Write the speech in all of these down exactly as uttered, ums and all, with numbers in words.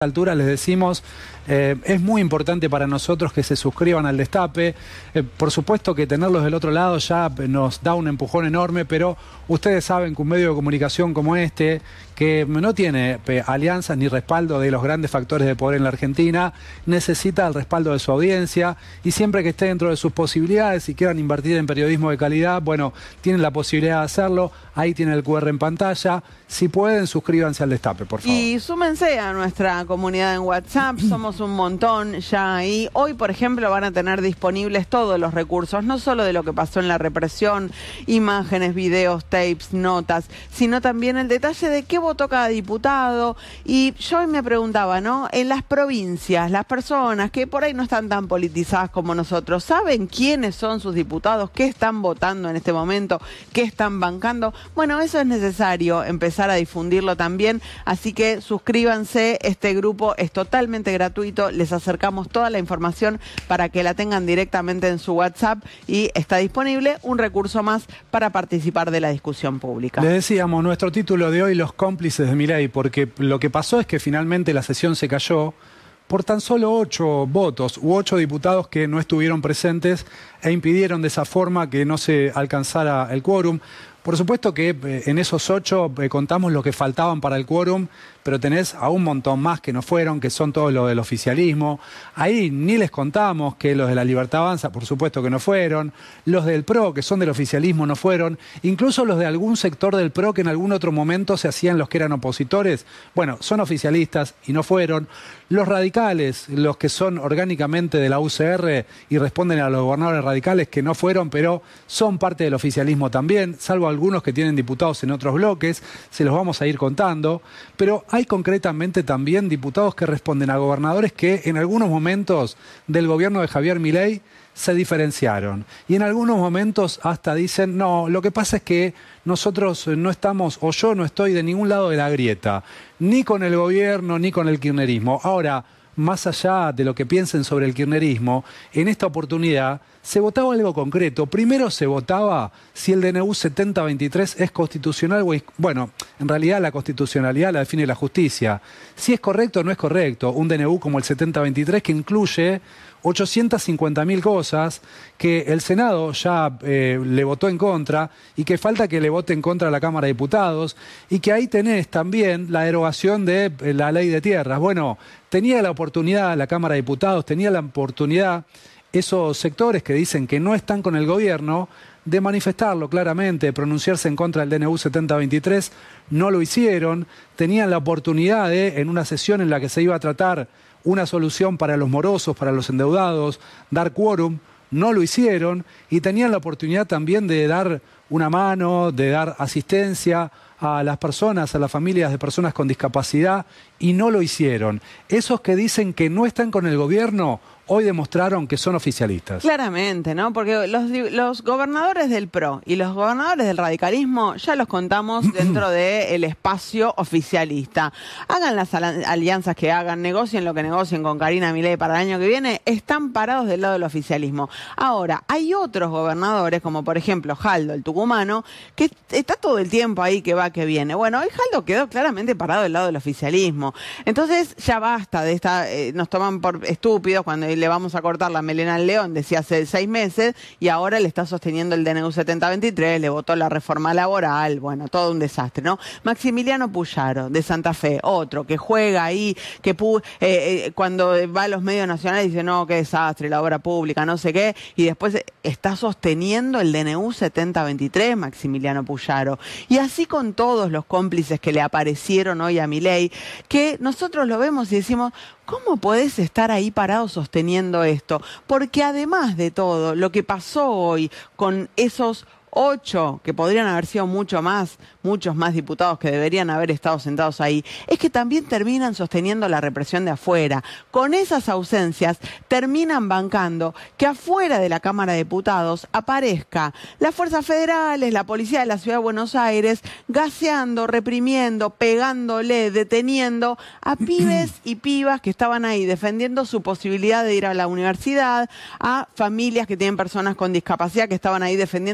altura les decimos, eh, es muy importante para nosotros que se suscriban al Destape. Eh, por supuesto que tenerlos del otro lado ya nos da un empujón enorme, pero ustedes saben que un medio de comunicación como este, que no tiene eh, alianzas ni respaldo de los grandes factores de poder en la Argentina, necesita el respaldo de su audiencia, y siempre que esté dentro de sus posibilidades y quieran invertir en periodismo de calidad, bueno, tienen la posibilidad de hacerlo. Ahí tienen el cu erre en pantalla. Si pueden, suscríbanse al Destape, por favor. Y súmense a nuestra comunidad en WhatsApp, somos un montón ya ahí. Hoy, por ejemplo, van a tener disponibles todos los recursos, no solo de lo que pasó en la represión, imágenes, videos, tapes, notas, sino también el detalle de qué votó cada diputado. Y yo hoy me preguntaba, ¿no? En las provincias, las personas que por ahí no están tan politizadas como nosotros, ¿saben quiénes son sus diputados? ¿Qué están votando en este momento? ¿Qué están bancando? Bueno, eso es necesario empezar a difundirlo también, así que suscríbanse, este grupo es totalmente gratuito, les acercamos toda la información para que la tengan directamente en su WhatsApp y está disponible un recurso más para participar de la discusión pública. Les decíamos, nuestro título de hoy, los cómplices de Milei, porque lo que pasó es que finalmente la sesión se cayó por tan solo ocho votos u ocho diputados que no estuvieron presentes e impidieron de esa forma que no se alcanzara el quórum. Por supuesto que eh, en esos ocho eh, contamos lo que faltaban para el quórum, pero tenés a un montón más que no fueron, que son todos los del oficialismo. Ahí ni les contamos que los de la Libertad Avanza, por supuesto que no fueron, los del P R O, que son del oficialismo, no fueron, incluso los de algún sector del P R O que en algún otro momento se hacían los que eran opositores, bueno, son oficialistas y no fueron. Los radicales, los que son orgánicamente de la U C R y responden a los gobernadores radicales, que no fueron, pero son parte del oficialismo también, salvo algunos que tienen diputados en otros bloques, se los vamos a ir contando, pero hay concretamente también diputados que responden a gobernadores que en algunos momentos del gobierno de Javier Milei se diferenciaron. Y en algunos momentos hasta dicen, no, lo que pasa es que nosotros no estamos, o yo no estoy de ningún lado de la grieta, ni con el gobierno, ni con el kirchnerismo. Ahora, más allá de lo que piensen sobre el kirchnerismo, en esta oportunidad se votaba algo concreto. Primero se votaba si el D N U setenta veintitrés es constitucional o es... Bueno, en realidad la constitucionalidad la define la justicia. Si es correcto o no es correcto, un D N U como el setenta veintitrés que incluye ochocientas cincuenta mil cosas que el Senado ya eh, le votó en contra y que falta que le vote en contra a la Cámara de Diputados, y que ahí tenés también la derogación de eh, la ley de tierras. Bueno, tenía la oportunidad la Cámara de Diputados, tenía la oportunidad esos sectores que dicen que no están con el gobierno de manifestarlo claramente, de pronunciarse en contra del D N U setenta veintitrés, no lo hicieron. Tenían la oportunidad de, en una sesión en la que se iba a tratar una solución para los morosos, para los endeudados, dar quórum, no lo hicieron, y tenían la oportunidad también de dar una mano, de dar asistencia a las personas, a las familias de personas con discapacidad, y no lo hicieron. Esos que dicen que no están con el gobierno, hoy demostraron que son oficialistas. Claramente, ¿no? Porque los, los gobernadores del P R O y los gobernadores del radicalismo ya los contamos dentro del espacio oficialista. Hagan las alianzas que hagan, negocien lo que negocien con Karina Milei para el año que viene, están parados del lado del oficialismo. Ahora, hay otros gobernadores, como por ejemplo Jaldo, el tucumano, que está todo el tiempo ahí que va, que viene. Bueno, hoy Jaldo quedó claramente parado del lado del oficialismo. Entonces ya basta de esta, eh, nos toman por estúpidos cuando le vamos a cortar la melena al león, decía hace seis meses, y ahora le está sosteniendo el D N U setenta veintitrés, le votó la reforma laboral, bueno, todo un desastre, ¿no? Maximiliano Puyaro, de Santa Fe, otro que juega ahí, que pu eh, eh, cuando va a los medios nacionales dice, no, qué desastre, la obra pública, no sé qué, y después está sosteniendo el D N U setenta veintitrés, Maximiliano Puyaro. Y así con todos los cómplices que le aparecieron hoy a Milei, que nosotros lo vemos y decimos, ¿cómo podés estar ahí parado sosteniendo esto? Porque además de todo, lo que pasó hoy con esos ocho, que podrían haber sido mucho más, muchos más diputados que deberían haber estado sentados ahí, es que también terminan sosteniendo la represión de afuera. Con esas ausencias terminan bancando que afuera de la Cámara de Diputados aparezca las fuerzas federales, la policía de la Ciudad de Buenos Aires, gaseando, reprimiendo, pegándole, deteniendo a pibes y pibas que estaban ahí defendiendo su posibilidad de ir a la universidad, a familias que tienen personas con discapacidad que estaban ahí defendiendo la posibilidad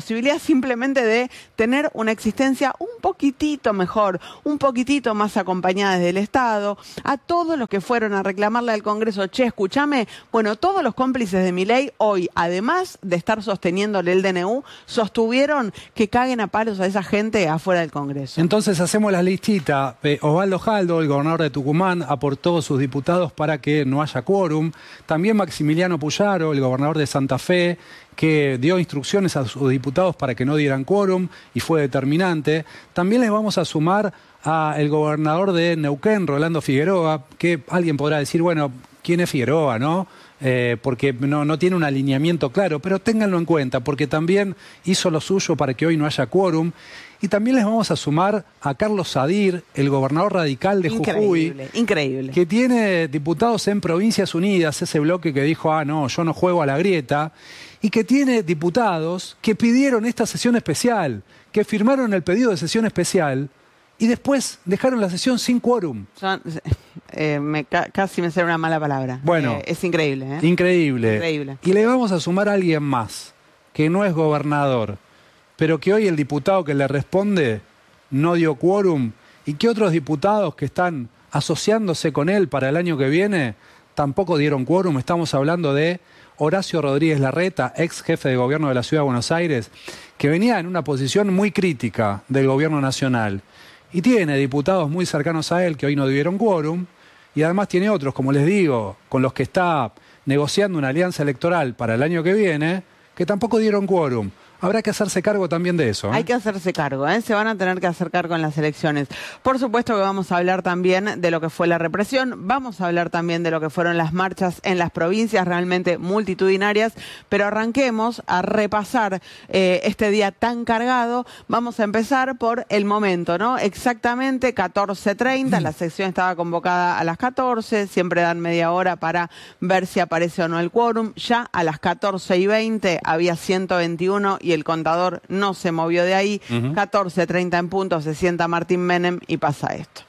posibilidad simplemente de tener una existencia un poquitito mejor, un poquitito más acompañada desde el Estado. A todos los que fueron a reclamarle al Congreso, che, escúchame, bueno, todos los cómplices de Milei hoy, además de estar sosteniéndole el D N U, sostuvieron que caguen a palos a esa gente afuera del Congreso. Entonces hacemos la listita. Eh, Osvaldo Jaldo, el gobernador de Tucumán, aportó sus diputados para que no haya quórum. También Maximiliano Puyaro, el gobernador de Santa Fe, que dio instrucciones a sus diputados para que no dieran quórum y fue determinante. También les vamos a sumar al gobernador de Neuquén, Rolando Figueroa, que alguien podrá decir, bueno, ¿quién es Figueroa, no? Eh, porque no, no tiene un alineamiento claro, pero ténganlo en cuenta, porque también hizo lo suyo para que hoy no haya quórum. Y también les vamos a sumar a Carlos Sadir, el gobernador radical de Jujuy, increíble, increíble, que tiene diputados en Provincias Unidas, ese bloque que dijo, ah, no, yo no juego a la grieta, y que tiene diputados que pidieron esta sesión especial, que firmaron el pedido de sesión especial, y después dejaron la sesión sin quórum. Son, eh, me, casi me sale una mala palabra. Bueno, eh, es increíble. ¿eh? Increíble. Increíble. Y le vamos a sumar a alguien más, que no es gobernador, pero que hoy el diputado que le responde no dio quórum, y que otros diputados que están asociándose con él para el año que viene tampoco dieron quórum. Estamos hablando de Horacio Rodríguez Larreta, ex jefe de gobierno de la Ciudad de Buenos Aires, que venía en una posición muy crítica del gobierno nacional. Y tiene diputados muy cercanos a él que hoy no dieron quórum, y además tiene otros, como les digo, con los que está negociando una alianza electoral para el año que viene, que tampoco dieron quórum. Habrá que hacerse cargo también de eso, ¿eh? Hay que hacerse cargo, ¿eh? Se van a tener que hacer cargo en las elecciones. Por supuesto que vamos a hablar también de lo que fue la represión, vamos a hablar también de lo que fueron las marchas en las provincias, realmente multitudinarias, pero arranquemos a repasar eh, este día tan cargado. Vamos a empezar por el momento, ¿no? Exactamente catorce treinta, la sección estaba convocada a las catorce, siempre dan media hora para ver si aparece o no el quórum. Ya a las catorce y veinte había ciento veintiuno y el contador no se movió de ahí. Uh-huh. catorce treinta en punto, se sienta Martín Menem y pasa esto.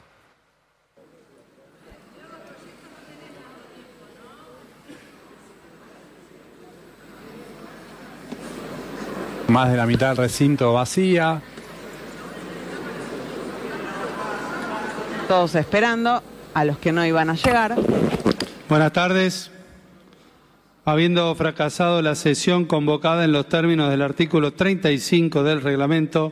Más de la mitad del recinto vacía. Todos esperando a los que no iban a llegar. Buenas tardes. Habiendo fracasado la sesión convocada en los términos del artículo treinta y cinco del reglamento,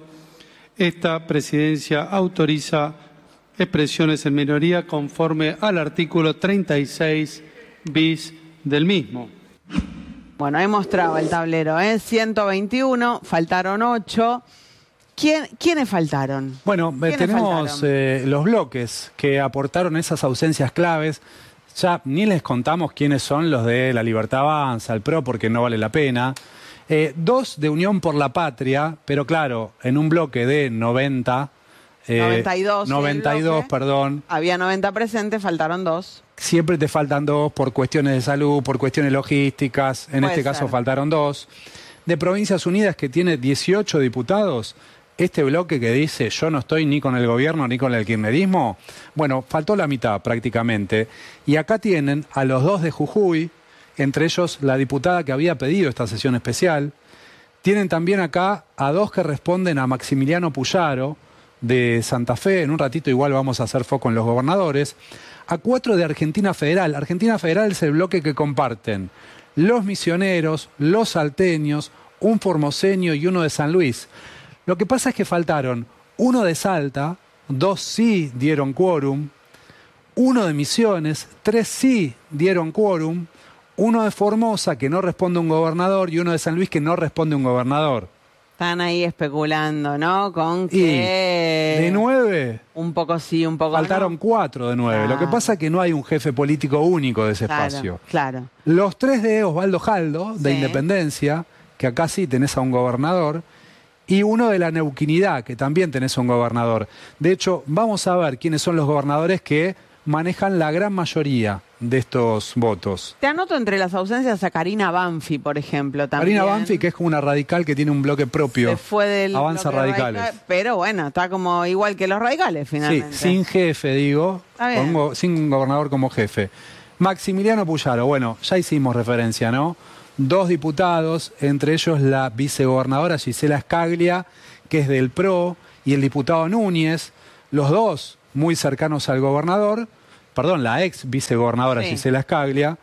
esta presidencia autoriza expresiones en minoría conforme al artículo treinta y seis bis del mismo. Bueno, he mostrado el tablero, ¿eh? ciento veintiuno, faltaron ocho. ¿Quién, ¿Quiénes faltaron? Bueno, tenemos eh, los bloques que aportaron esas ausencias claves. Ya ni les contamos quiénes son los de La Libertad Avanza, el P R O, porque no vale la pena. Eh, dos de Unión por la Patria, pero claro, en un bloque de noventa. Eh, noventa y dos. noventa y dos, perdón. Había noventa presentes, faltaron dos. Siempre te faltan dos por cuestiones de salud, por cuestiones logísticas. En Puede este ser. caso faltaron dos. De Provincias Unidas, que tiene dieciocho diputados. Este bloque que dice yo no estoy ni con el gobierno ni con el kirchnerismo, bueno, faltó la mitad prácticamente. Y acá tienen a los dos de Jujuy, entre ellos la diputada que había pedido esta sesión especial. Tienen también acá a dos que responden a Maximiliano Puyaro de Santa Fe. En un ratito igual vamos a hacer foco en los gobernadores. A cuatro de Argentina Federal. Argentina Federal es el bloque que comparten los misioneros, los salteños, un formoseño y uno de San Luis. Lo que pasa es que faltaron uno de Salta, dos sí dieron quórum, uno de Misiones, tres sí dieron quórum, uno de Formosa que no responde a un gobernador y uno de San Luis que no responde a un gobernador. Están ahí especulando, ¿no? Con que... Y de nueve... Un poco sí, un poco faltaron no. cuatro de nueve. Claro. Lo que pasa es que no hay un jefe político único de ese claro, espacio. Claro. Los tres de Osvaldo Jaldo, de sí. Independencia, que acá sí tenés a un gobernador, y uno de la Neuquinidad, que también tenés un gobernador. De hecho, vamos a ver quiénes son los gobernadores que manejan la gran mayoría de estos votos. Te anoto entre las ausencias a Karina Banfi, por ejemplo. También. Karina Banfi, que es como una radical que tiene un bloque propio. Se fue del Avanza Radicales. Radical, pero bueno, está como igual que los radicales, finalmente. Sí, sin jefe, digo. Con, sin un gobernador como jefe. Maximiliano Puyaro, bueno, ya hicimos referencia, ¿no? dos diputados, entre ellos la vicegobernadora Gisela Scaglia, que es del P R O, y el diputado Núñez, los dos muy cercanos al gobernador, perdón, la ex vicegobernadora sí. Gisela Scaglia,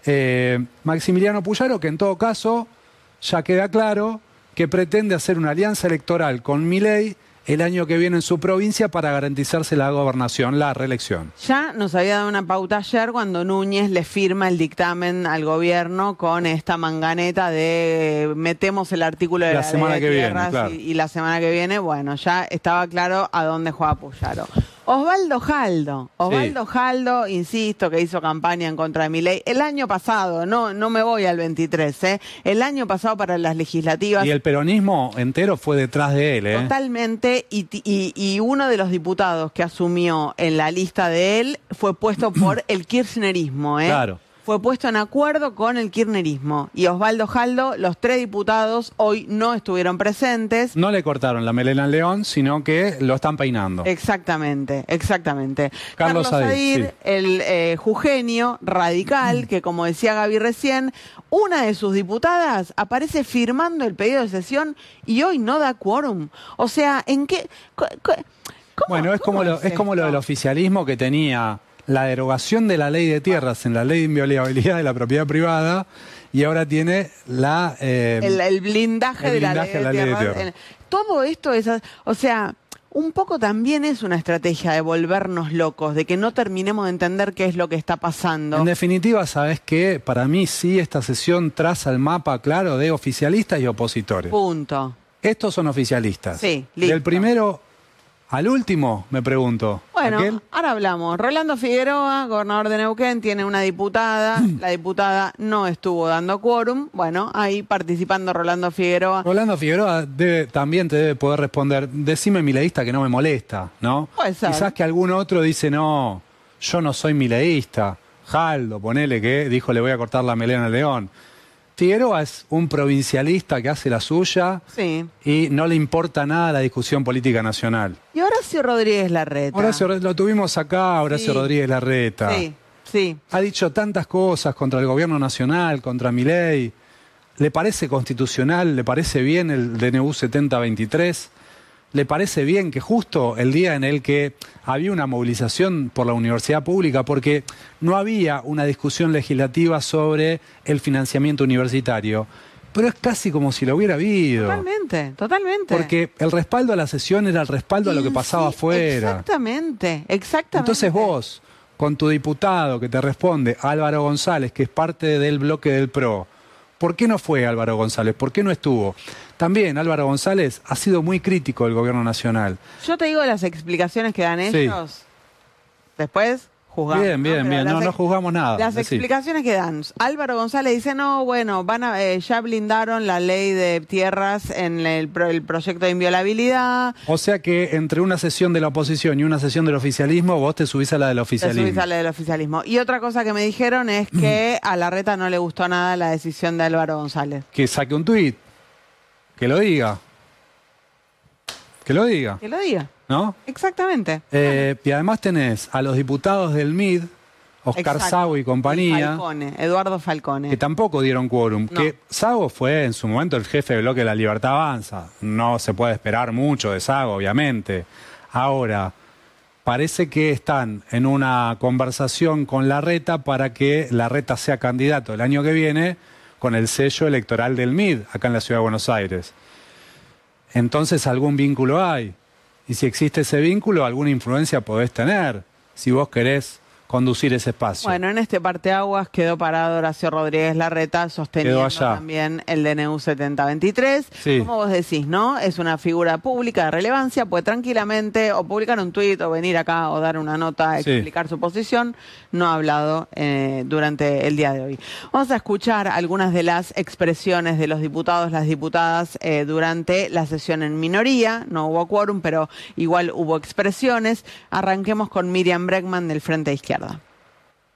eh, Maximiliano Puyaro, que en todo caso ya queda claro que pretende hacer una alianza electoral con Milei el año que viene en su provincia para garantizarse la gobernación, la reelección. Ya nos había dado una pauta ayer cuando Núñez le firma el dictamen al gobierno con esta manganeta de metemos el artículo de la, la semana ley de que tierras viene, claro. y, y la semana que viene, bueno, ya estaba claro a dónde juega Puyaro. Osvaldo Jaldo, Osvaldo sí. Jaldo, insisto, que hizo campaña en contra de Milei el año pasado, no, no me voy al veintitrés, ¿eh? El año pasado para las legislativas. Y el peronismo entero fue detrás de él, ¿eh? Totalmente, y, y, y uno de los diputados que asumió en la lista de él fue puesto por el kirchnerismo, ¿eh? Claro. Fue puesto en acuerdo con el kirchnerismo. Y Osvaldo Jaldo, los tres diputados, hoy no estuvieron presentes. No le cortaron la melena al león, sino que lo están peinando. Exactamente, exactamente. Carlos, Carlos Sadir, Sadir sí. el eh, jujeño radical, que como decía Gaby recién, una de sus diputadas aparece firmando el pedido de sesión y hoy no da quórum. O sea, ¿en qué...? ¿Cómo, bueno, es como, lo, es, es como lo del oficialismo que tenía... la derogación de la ley de tierras en la ley de inviolabilidad de la propiedad privada y ahora tiene la eh, el, el blindaje, el de, blindaje la ley de, de la tierras. ley de tierras. Todo esto es, o sea, un poco también es una estrategia de volvernos locos, de que no terminemos de entender qué es lo que está pasando. En definitiva, ¿sabes qué? Para mí sí esta sesión traza el mapa claro de oficialistas y opositores. Punto. Estos son oficialistas. Sí, listo. Del primero al último, me pregunto. Bueno, ¿aquel? Ahora hablamos. Rolando Figueroa, gobernador de Neuquén, tiene una diputada. La diputada no estuvo dando quórum. Bueno, ahí participando Rolando Figueroa. Rolando Figueroa debe, también te debe poder responder, decime mileísta que no me molesta, ¿no? Puede ser. Quizás que algún otro dice, no, yo no soy mileísta. Jaldo, ponele que dijo le voy a cortar la melena al león. Figueroa es un provincialista que hace la suya sí. y no le importa nada la discusión política nacional. Y Horacio Rodríguez Larreta. Horacio, lo tuvimos acá, Horacio sí. Rodríguez Larreta. Sí, sí. Ha dicho tantas cosas contra el gobierno nacional, contra Milei. ¿Le parece constitucional? ¿Le parece bien el D N U setenta veintitrés? ¿Le parece bien que justo el día en el que había una movilización por la universidad pública, porque no había una discusión legislativa sobre el financiamiento universitario, pero es casi como si lo hubiera habido? Totalmente, totalmente. Porque el respaldo a la sesión era el respaldo a lo que pasaba sí, afuera. Exactamente, exactamente. Entonces vos, con tu diputado que te responde, Álvaro González, que es parte del bloque del P R O, ¿por qué no fue Álvaro González? ¿Por qué no estuvo? También Álvaro González ha sido muy crítico del gobierno nacional. Yo te digo las explicaciones que dan ellos. Sí. Después juzgamos. Bien, bien, ¿no? bien. No, ex... no juzgamos nada. Las Decí. explicaciones que dan. Álvaro González dice, no, bueno, van a, eh, ya blindaron la ley de tierras en el, pro, el proyecto de inviolabilidad. O sea que entre una sesión de la oposición y una sesión del oficialismo, vos te subís a la del oficialismo. Te subís a la del oficialismo. Y otra cosa que me dijeron es que a Larreta no le gustó nada la decisión de Álvaro González. Que saque un tuit. Que lo diga. Que lo diga. Que lo diga. ¿No? Exactamente. Eh, y además tenés a los diputados del M I D, Oscar Sago y compañía. Y Falcone, Eduardo Falcone. Que tampoco dieron quórum. No. Que Sago fue en su momento el jefe del bloque de La Libertad Avanza. No se puede esperar mucho de Sago, obviamente. Ahora, parece que están en una conversación con Larreta para que Larreta sea candidato el año que viene con el sello electoral del M I D, acá en la Ciudad de Buenos Aires. Entonces algún vínculo hay. Y si existe ese vínculo, alguna influencia podés tener, si vos querés conducir ese espacio. Bueno, en este parteaguas quedó parado Horacio Rodríguez Larreta sosteniendo también el D N U setenta veintitrés. Sí. Como vos decís, ¿no? Es una figura pública de relevancia, puede tranquilamente o publicar un tuit o venir acá o dar una nota, sí. explicar su posición. No ha hablado eh, durante el día de hoy. Vamos a escuchar algunas de las expresiones de los diputados, las diputadas eh, durante la sesión en minoría. No hubo quórum, pero igual hubo expresiones. Arranquemos con Miriam Bregman del Frente de Izquierda.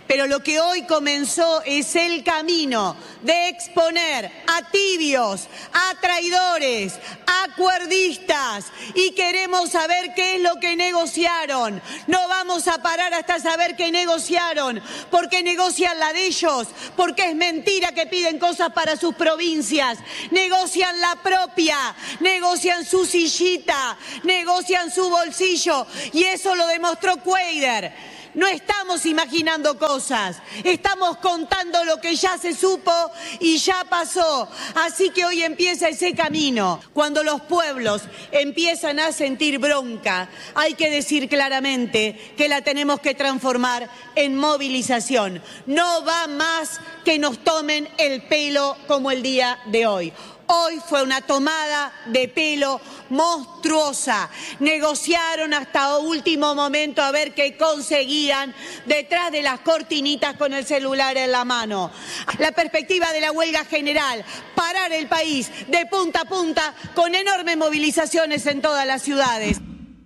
Pero lo que hoy comenzó es el camino de exponer a tibios, a traidores, a acuerdistas, y queremos saber qué es lo que negociaron. No vamos a parar hasta saber qué negociaron, porque negocian la de ellos, porque es mentira que piden cosas para sus provincias, negocian la propia, negocian su sillita, negocian su bolsillo, y eso lo demostró Cuéllar. No estamos imaginando cosas, estamos contando lo que ya se supo y ya pasó. Así que hoy empieza ese camino. Cuando los pueblos empiezan a sentir bronca, hay que decir claramente que la tenemos que transformar en movilización. No va más que nos tomen el pelo como el día de hoy. Hoy fue una tomada de pelo monstruosa. Negociaron hasta último momento a ver qué conseguían detrás de las cortinitas con el celular en la mano. La perspectiva de la huelga general, parar el país de punta a punta con enormes movilizaciones en todas las ciudades.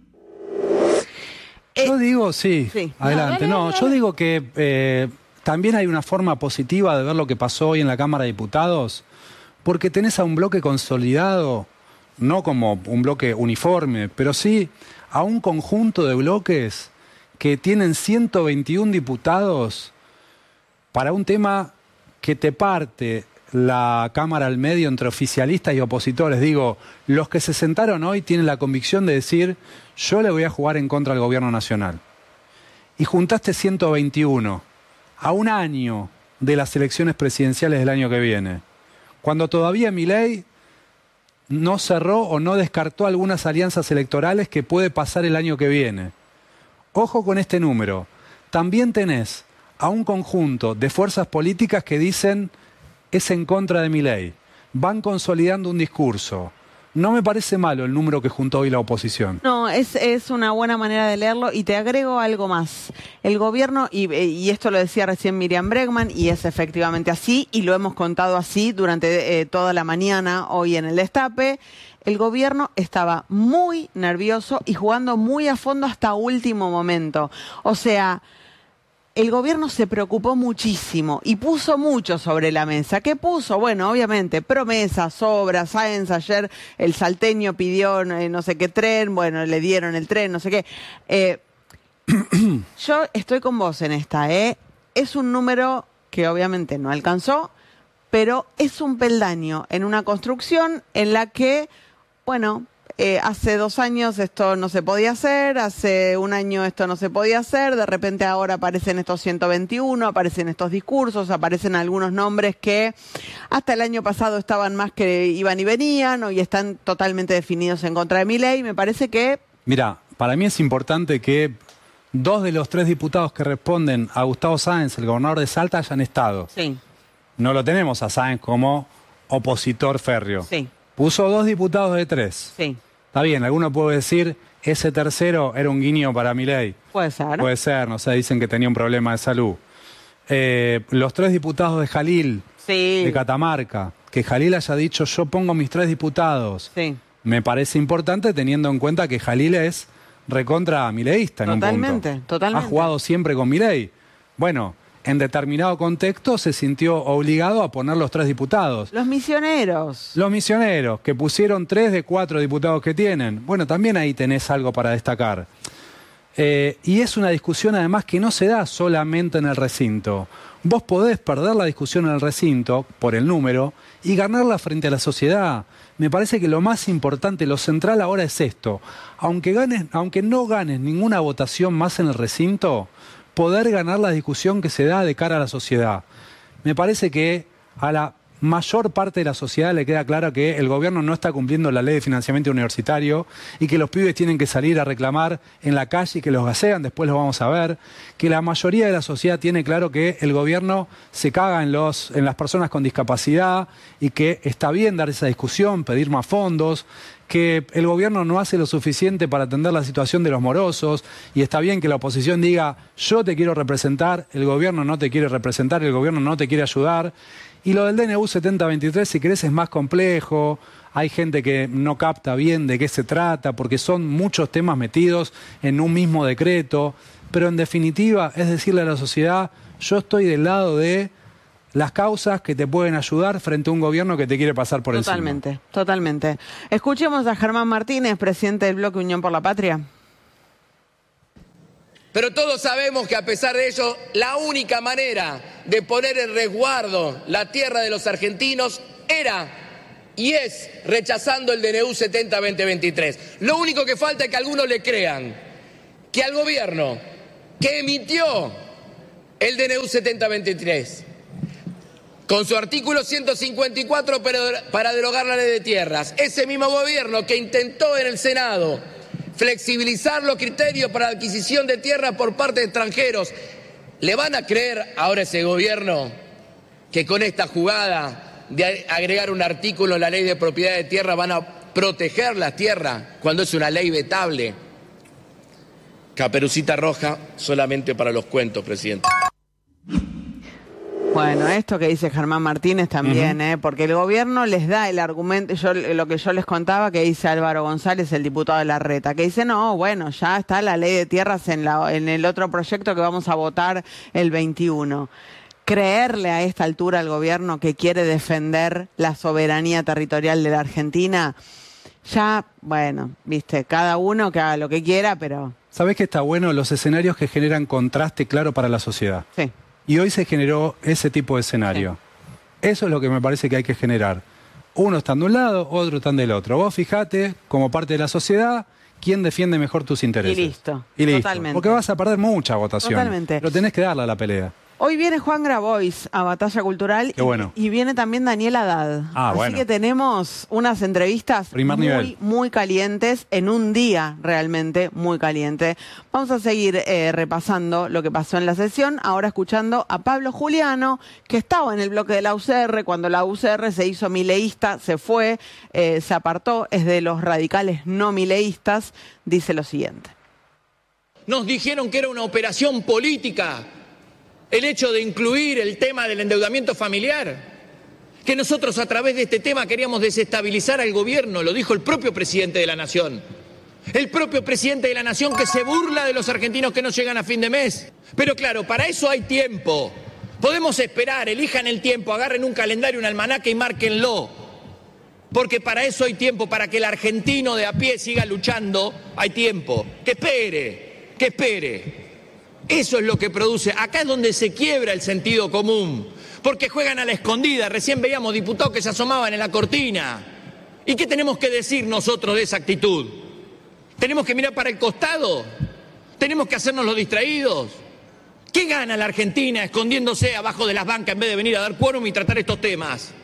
Yo digo, sí, sí. adelante. No, yo digo que eh, también hay una forma positiva de ver lo que pasó hoy en la Cámara de Diputados, porque tenés a un bloque consolidado, no como un bloque uniforme, pero sí a un conjunto de bloques que tienen ciento veintiún diputados para un tema que te parte la Cámara al medio entre oficialistas y opositores. Digo, los que se sentaron hoy tienen la convicción de decir, yo le voy a jugar en contra del gobierno nacional. Y juntaste ciento veintiuno a un año de las elecciones presidenciales del año que viene, cuando todavía Milei no cerró o no descartó algunas alianzas electorales que puede pasar el año que viene. Ojo con este número. También tenés a un conjunto de fuerzas políticas que dicen es en contra de Milei. Van consolidando un discurso. No me parece malo el número que juntó hoy la oposición. No, es, es una buena manera de leerlo, y te agrego algo más. El gobierno, y, y esto lo decía recién Miriam Bregman, y es efectivamente así, y lo hemos contado así durante eh, toda la mañana hoy en el Destape, el gobierno estaba muy nervioso y jugando muy a fondo hasta último momento. O sea, el gobierno se preocupó muchísimo y puso mucho sobre la mesa. ¿Qué puso? Bueno, obviamente, promesas, obras. Sáenz ayer, el salteño pidió eh, no sé qué tren, bueno, le dieron el tren, no sé qué. Eh, yo estoy con vos en esta, ¿eh? Es un número que obviamente no alcanzó, pero es un peldaño en una construcción en la que, bueno, Eh, hace dos años esto no se podía hacer, hace un año esto no se podía hacer, de repente ahora aparecen estos ciento veintiuno, aparecen estos discursos, aparecen algunos nombres que hasta el año pasado estaban más que iban y venían, hoy están totalmente definidos en contra de Milei. Me parece que... Mira, para mí es importante que dos de los tres diputados que responden a Gustavo Sáenz, el gobernador de Salta, hayan estado. Sí. No lo tenemos a Sáenz como opositor férreo. Sí. Puso dos diputados de tres. Sí. Está bien, alguno puede decir, ese tercero era un guiño para Milei. Puede ser. Puede ser, no sé, dicen que tenía un problema de salud. Eh, los tres diputados de Jalil, sí. de Catamarca, que Jalil haya dicho, yo pongo mis tres diputados. Sí. Me parece importante teniendo en cuenta que Jalil es recontra mileísta en un punto. Totalmente, totalmente. Ha jugado siempre con Milei. Bueno, en determinado contexto se sintió obligado a poner los tres diputados. Los misioneros. Los misioneros, que pusieron tres de cuatro diputados que tienen. Bueno, también ahí tenés algo para destacar. Eh, y es una discusión además que no se da solamente en el recinto. Vos podés perder la discusión en el recinto, por el número, y ganarla frente a la sociedad. Me parece que lo más importante, lo central ahora es esto. Aunque, ganes, aunque no ganes ninguna votación más en el recinto, poder ganar la discusión que se da de cara a la sociedad. Me parece que a la mayor parte de la sociedad le queda claro que el gobierno no está cumpliendo la ley de financiamiento universitario y que los pibes tienen que salir a reclamar en la calle y que los gasean, después los vamos a ver, que la mayoría de la sociedad tiene claro que el gobierno se caga en, los, en las personas con discapacidad y que está bien dar esa discusión, pedir más fondos, que el gobierno no hace lo suficiente para atender la situación de los morosos, y está bien que la oposición diga, yo te quiero representar, el gobierno no te quiere representar, el gobierno no te quiere ayudar. Y lo del D N U setenta veintitrés, si querés, es más complejo, hay gente que no capta bien de qué se trata, porque son muchos temas metidos en un mismo decreto. pero en definitiva es decirle a la sociedad, yo estoy del lado de las causas que te pueden ayudar frente a un gobierno que te quiere pasar por encima. Totalmente, totalmente. Escuchemos a Germán Martínez, presidente del Bloque Unión por la Patria. Pero todos sabemos que a pesar de ello, la única manera de poner en resguardo la tierra de los argentinos era y es rechazando el D N U setenta veinte veintitrés. Lo único que falta es que algunos le crean que al gobierno que emitió el D N U setenta veintitrés, con su artículo ciento cincuenta y cuatro para derogar la ley de tierras, ese mismo gobierno que intentó en el Senado flexibilizar los criterios para la adquisición de tierras por parte de extranjeros, ¿le van a creer ahora a ese gobierno que con esta jugada de agregar un artículo en la ley de propiedad de tierra van a proteger las tierras cuando es una ley vetable? Caperucita Roja solamente para los cuentos, presidente. Bueno, esto que dice Germán Martínez también, Uh-huh. ¿eh? Porque el gobierno les da el argumento, yo lo que yo les contaba que dice Álvaro González, el diputado de Larreta, que dice, no, bueno, ya está la ley de tierras en, la, en el otro proyecto que vamos a votar el veintiuno. Creerle a esta altura al gobierno que quiere defender la soberanía territorial de la Argentina, ya, bueno, viste, cada uno que haga lo que quiera, pero... ¿Sabés qué está bueno? Los escenarios que generan contraste claro para la sociedad. Sí. Y hoy se generó ese tipo de escenario. Sí. Eso es lo que me parece que hay que generar. Uno están de un lado, otro están del otro. Vos fijate, como parte de la sociedad, quién defiende mejor tus intereses. Y listo. Y listo. Totalmente. Porque vas a perder mucha votación. Totalmente. Pero tenés que darle a la pelea. Hoy viene Juan Grabois a Batalla Cultural. Qué bueno. y, y viene también Daniel Haddad. Ah, Así bueno. que tenemos unas entrevistas Primer muy, nivel. muy calientes, en un día realmente muy caliente. Vamos a seguir eh, repasando lo que pasó en la sesión, ahora escuchando a Pablo Juliano, que estaba en el bloque de la U C R, cuando la U C R se hizo mileísta, se fue, eh, se apartó, es de los radicales no mileístas, dice lo siguiente. Nos dijeron que era una operación política el hecho de incluir el tema del endeudamiento familiar, que nosotros a través de este tema queríamos desestabilizar al gobierno, lo dijo el propio presidente de la Nación. El propio presidente de la Nación que se burla de los argentinos que no llegan a fin de mes. Pero claro, para eso hay tiempo. Podemos esperar, elijan el tiempo, agarren un calendario, un almanaque y márquenlo. Porque para eso hay tiempo, para que el argentino de a pie siga luchando, hay tiempo. Que espere, que espere. Eso es lo que produce, acá es donde se quiebra el sentido común, porque juegan a la escondida, recién veíamos diputados que se asomaban en la cortina. ¿Y qué tenemos que decir nosotros de esa actitud? ¿Tenemos que mirar para el costado? ¿Tenemos que hacernos los distraídos? ¿Qué gana la Argentina escondiéndose abajo de las bancas en vez de venir a dar quórum y tratar estos temas?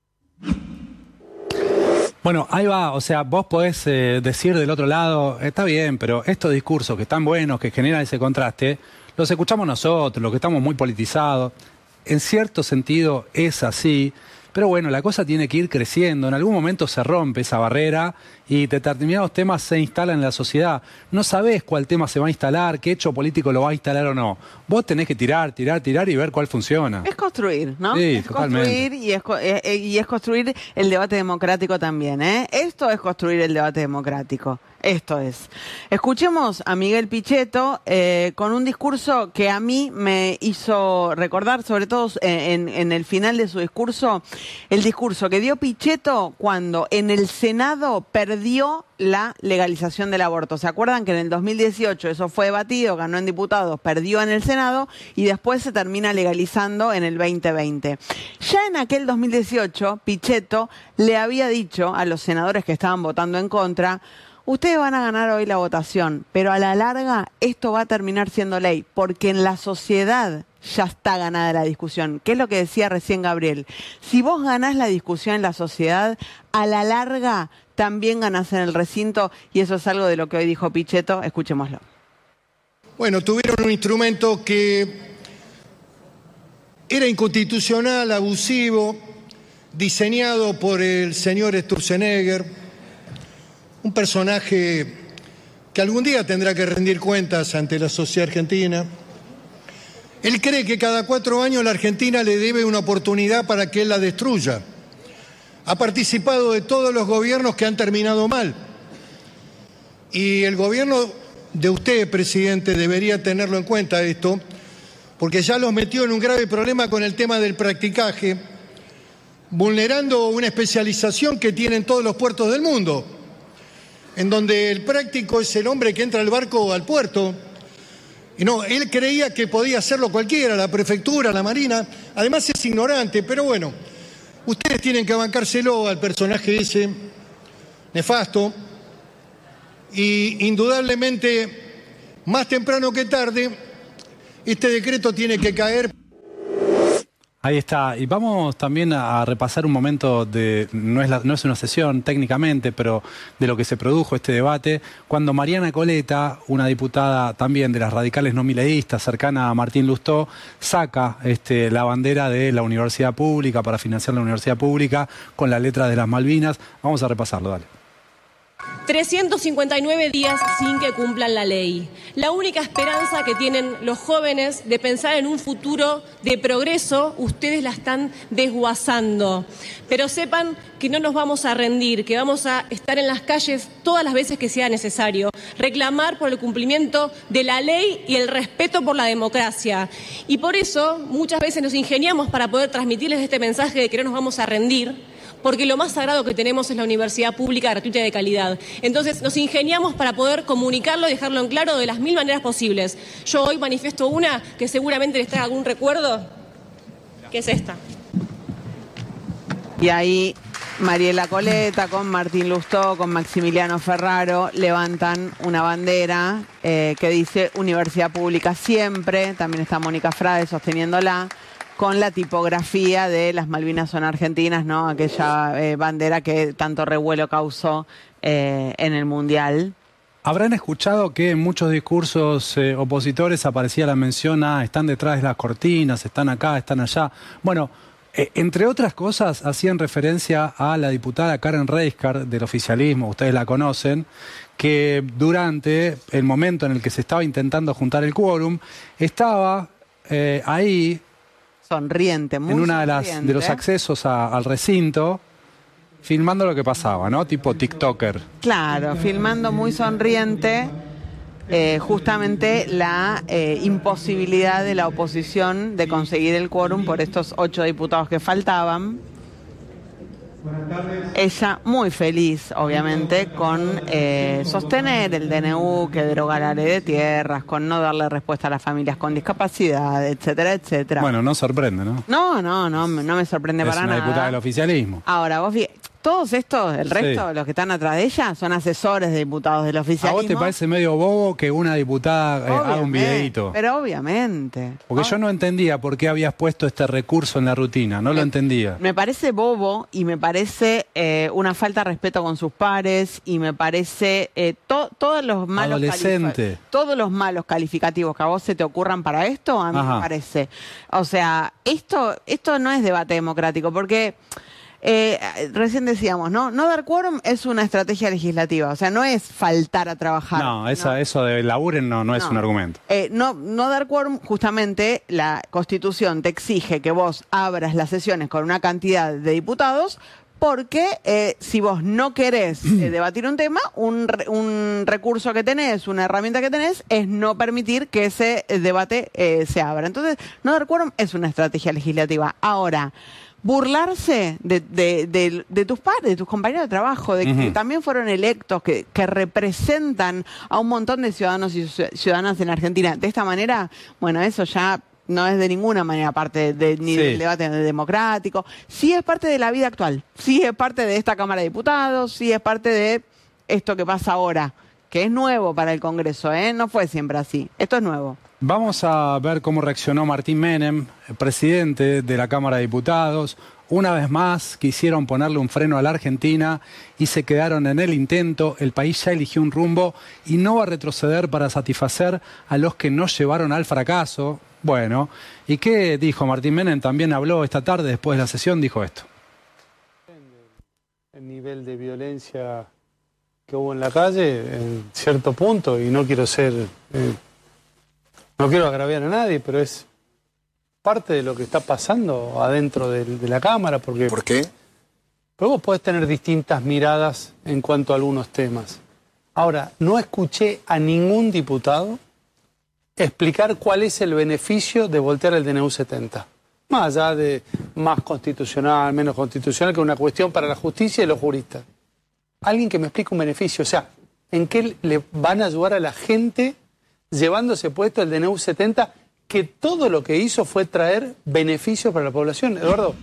Bueno, ahí va, o sea, vos podés eh, decir del otro lado, está bien, pero estos discursos que están buenos, que generan ese contraste, los escuchamos nosotros, los que estamos muy politizados. En cierto sentido es así, pero bueno, la cosa tiene que ir creciendo. En algún momento se rompe esa barrera y determinados temas se instalan en la sociedad. No sabés cuál tema se va a instalar, qué hecho político lo va a instalar o no. Vos tenés que tirar, tirar, tirar y ver cuál funciona. Es construir, ¿no? Sí, es totalmente. construir y es, eh, y es construir el debate democrático también, ¿eh? Esto es construir el debate democrático. Esto es. Escuchemos a Miguel Pichetto eh, con un discurso que a mí me hizo recordar, sobre todo en, en el final de su discurso, el discurso que dio Pichetto cuando en el Senado perdió la legalización del aborto. ¿Se acuerdan que en el dos mil dieciocho eso fue debatido, ganó en diputados, perdió en el Senado y después se termina legalizando en el veinte veinte? Ya en aquel dos mil dieciocho, Pichetto le había dicho a los senadores que estaban votando en contra: ustedes van a ganar hoy la votación, pero a la larga esto va a terminar siendo ley, porque en la sociedad ya está ganada la discusión. ¿Qué es lo que decía recién Gabriel? Si vos ganás la discusión en la sociedad, a la larga también ganás en el recinto, y eso es algo de lo que hoy dijo Pichetto. Escuchémoslo. Bueno, tuvieron un instrumento que era inconstitucional, abusivo, diseñado por el señor Sturzenegger, un personaje que algún día tendrá que rendir cuentas ante la sociedad argentina. Él cree que cada cuatro años la Argentina le debe una oportunidad para que él la destruya. Ha participado de todos los gobiernos que han terminado mal. Y el gobierno de usted, presidente, debería tenerlo en cuenta esto, porque ya los metió en un grave problema con el tema del practicaje, vulnerando una especialización que tienen todos los puertos del mundo, en donde el práctico es el hombre que entra al barco al puerto. Y no, él creía que podía hacerlo cualquiera, la prefectura, la marina. Además es ignorante, pero bueno, ustedes tienen que bancárselo al personaje ese nefasto. Y indudablemente, más temprano que tarde, este decreto tiene que caer. Ahí está, y vamos también a repasar un momento de, no es, la, no es una sesión técnicamente, pero de lo que se produjo este debate, cuando Mariana Coleta, una diputada también de las radicales no mileístas, cercana a Martín Lustó, saca este, la bandera de la universidad pública para financiar la universidad pública con la letra de las Malvinas. Vamos a repasarlo, dale. trescientos cincuenta y nueve días sin que cumplan la ley. La única esperanza que tienen los jóvenes de pensar en un futuro de progreso, ustedes la están desguazando. Pero sepan que no nos vamos a rendir, que vamos a estar en las calles todas las veces que sea necesario, reclamar por el cumplimiento de la ley y el respeto por la democracia. Y por eso muchas veces nos ingeniamos para poder transmitirles este mensaje de que no nos vamos a rendir, porque lo más sagrado que tenemos es la universidad pública gratuita y de calidad. Entonces nos ingeniamos para poder comunicarlo y dejarlo en claro de las mil maneras posibles. Yo hoy manifiesto una que seguramente les trae algún recuerdo, que es esta. Y ahí Mariela Coleta con Martín Lustó, con Maximiliano Ferraro, levantan una bandera eh, que dice Universidad Pública siempre. También está Mónica Frade sosteniéndola, con la tipografía de las Malvinas son argentinas, ¿no? Aquella eh, bandera que tanto revuelo causó eh, en el Mundial. Habrán escuchado que en muchos discursos eh, opositores aparecía la mención a están detrás de las cortinas, están acá, están allá. Bueno, eh, entre otras cosas hacían referencia a la diputada Karen Reiskar del oficialismo, ustedes la conocen, que durante el momento en el que se estaba intentando juntar el quórum, estaba eh, ahí... Sonriente, muy en uno de, sonriente. de los accesos a, al recinto, filmando lo que pasaba, ¿no? Tipo TikToker. Claro, filmando muy sonriente eh, justamente la eh, imposibilidad de la oposición de conseguir el quórum por estos ocho diputados que faltaban. Ella muy feliz, obviamente, con eh, sostener el D N U, que deroga la ley de tierras, con no darle respuesta a las familias con discapacidad, etcétera, etcétera. Bueno, no sorprende, ¿no? No, no, no, no me sorprende es para nada. Es una diputada del oficialismo. Ahora, vos fíjate, todos estos, el resto, sí, los que están atrás de ella, son asesores de diputados del oficialismo. ¿A vos te parece medio bobo que una diputada eh, haga un videíto? Pero obviamente. Porque yo no entendía por qué habías puesto este recurso en la rutina, no me, lo entendía. Me parece bobo y me parece eh, una falta de respeto con sus pares y me parece eh, to, todos los malos Adolescente. todos los malos calificativos que a vos se te ocurran para esto, a mí Ajá. me parece. O sea, esto, esto no es debate democrático, porque... Eh, recién decíamos, ¿no? No dar quórum es una estrategia legislativa, o sea, no es faltar a trabajar. No, esa, ¿no? Eso de laburen no, no es no. un argumento. Eh, no, no dar quórum, justamente la Constitución te exige que vos abras las sesiones con una cantidad de diputados, porque eh, si vos no querés eh, debatir un tema, un, un recurso que tenés, una herramienta que tenés, es no permitir que ese debate eh, se abra. Entonces, no dar quórum es una estrategia legislativa. Ahora, burlarse de, de, de, de tus padres, de tus compañeros de trabajo, de que uh-huh. también fueron electos, que, que representan a un montón de ciudadanos y ciudadanas en Argentina. De esta manera, bueno, eso ya no es de ninguna manera parte de, ni sí. del debate democrático. Sí es parte de la vida actual, sí es parte de esta Cámara de Diputados, sí es parte de esto que pasa ahora, que es nuevo para el Congreso, ¿eh? No fue siempre así, esto es nuevo. Vamos a ver cómo reaccionó Martín Menem, presidente de la Cámara de Diputados. Una vez más quisieron ponerle un freno a la Argentina y se quedaron en el intento. El país ya eligió un rumbo y no va a retroceder para satisfacer a los que nos llevaron al fracaso. Bueno, ¿y qué dijo Martín Menem? También habló esta tarde, después de la sesión, dijo esto. El nivel de violencia que hubo en la calle, en cierto punto, y no quiero ser... Eh, No quiero agraviar a nadie, pero es parte de lo que está pasando adentro de, de la Cámara. Porque, ¿Por qué? Porque vos podés tener distintas miradas en cuanto a algunos temas. Ahora, no escuché a ningún diputado explicar cuál es el beneficio de voltear el D N U setenta. Más allá de más constitucional, menos constitucional, que una cuestión para la justicia y los juristas. Alguien que me explique un beneficio, o sea, ¿en qué le van a ayudar a la gente llevándose puesto el D N U setenta, que todo lo que hizo fue traer beneficios para la población? Eduardo.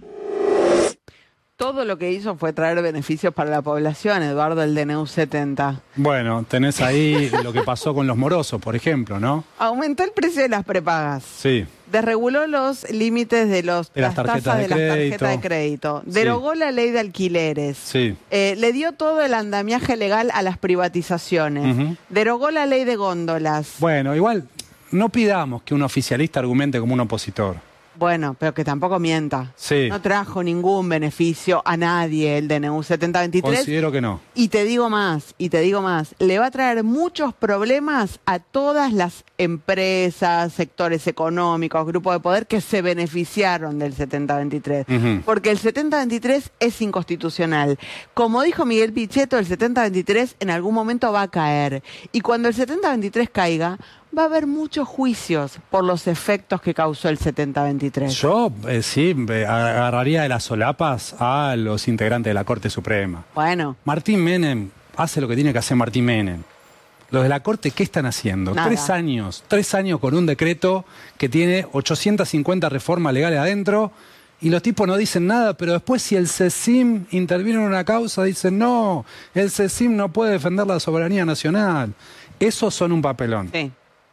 Todo lo que hizo fue traer beneficios para la población, Eduardo, el D N U setenta. Bueno, tenés ahí lo que pasó con los morosos, por ejemplo, ¿no? Aumentó el precio de las prepagas. Sí. Desreguló los límites de, los, de las, las tarjetas tasas de, de las crédito. tarjetas de crédito. Derogó Sí. la ley de alquileres. Sí. Eh, le dio todo el andamiaje legal a las privatizaciones. Uh-huh. Derogó la ley de góndolas. Bueno, igual, no pidamos que un oficialista argumente como un opositor. Bueno, pero que tampoco mienta. Sí. No trajo ningún beneficio a nadie el D N U setenta veintitrés. Considero que no. Y te digo más, y te digo más, le va a traer muchos problemas a todas las empresas, sectores económicos, grupos de poder que se beneficiaron del setenta veintitrés. Uh-huh. Porque el setenta veintitrés es inconstitucional. Como dijo Miguel Pichetto, el setenta veintitrés en algún momento va a caer. Y cuando el setenta veintitrés caiga, va a haber muchos juicios por los efectos que causó el setenta veintitrés. Yo eh, sí eh, agarraría de las solapas a los integrantes de la Corte Suprema. Bueno. Martín Menem hace lo que tiene que hacer Martín Menem. Los de la Corte, ¿qué están haciendo? Nada. Tres años, tres años con un decreto que tiene ochocientas cincuenta reformas legales adentro y los tipos no dicen nada, pero después si el CECIM interviene en una causa, dicen no, el CECIM no puede defender la soberanía nacional. Esos son un papelón. Sí.